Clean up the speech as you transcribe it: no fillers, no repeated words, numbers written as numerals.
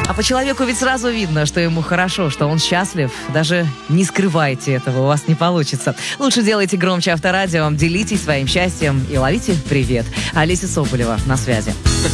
А по человеку ведь сразу видно, что ему хорошо, что он счастлив. Даже не скрывайте этого, у вас не получится. Лучше делайте громче Авторадио, делитесь своим счастьем и ловите привет. Олеся Соболева на связи.